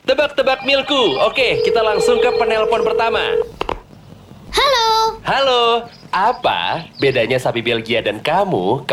Tebak-tebak milku. Oke, kita langsung ke penelpon pertama. Halo. Halo, apa bedanya sapi Belgia dan kamu